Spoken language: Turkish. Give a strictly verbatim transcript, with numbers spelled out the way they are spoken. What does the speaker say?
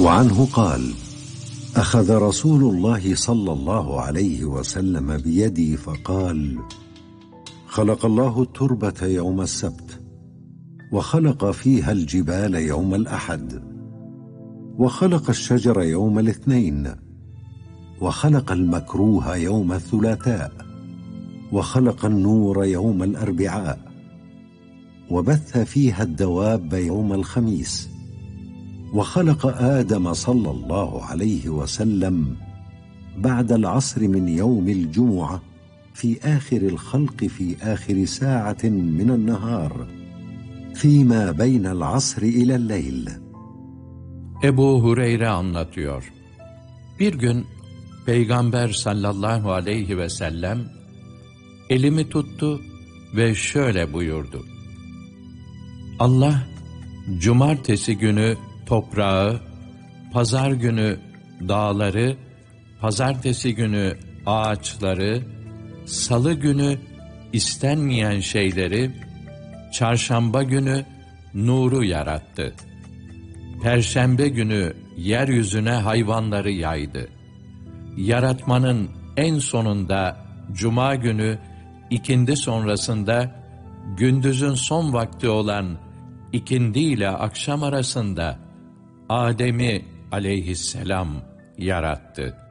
وعنه قال: أخذ رسول الله صلى الله عليه وسلم بيدي فقال: خلق الله التربة يوم السبت، وخلق فيها الجبال يوم الأحد، وخلق الشجر يوم الاثنين، وخلق المكروه يوم الثلاثاء، وخلق النور يوم الأربعاء، وبث فيها الدواب يوم الخميس، وخلق آدم صلى الله عليه وسلم بعد العصر من يوم الجمعة في آخر الخلق في آخر ساعة من النهار فيما بين العصر إلى الليل. Ebu Hureyre anlatıyor. Bir gün Peygamber sallallahu aleyhi ve sellem elimi tuttu ve şöyle buyurdu: Allah, cumartesi günü toprağı, pazar günü dağları, pazartesi günü ağaçları, salı günü istenmeyen şeyleri, çarşamba günü nuru yarattı. Perşembe günü yeryüzüne hayvanları yaydı. Yaratmanın en sonunda cuma günü ikindi sonrasında, gündüzün son vakti olan ikindi ile akşam arasında Adem'i aleyhisselam yarattı.